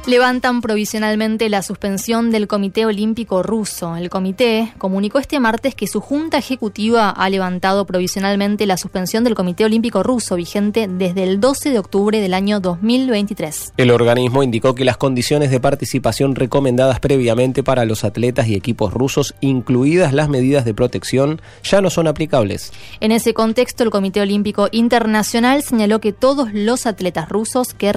Levantan provisionalmente la suspensión del Comité Olímpico Ruso. El comité comunicó este martes que su junta ejecutiva ha levantado provisionalmente la suspensión del Comité Olímpico Ruso, vigente desde el 12 de octubre del año 2023. El organismo indicó que las condiciones de participación recomendadas previamente para los atletas y equipos rusos, incluidas las medidas de protección, ya no son aplicables. En ese contexto, el Comité Olímpico Internacional señaló que todos los atletas rusos que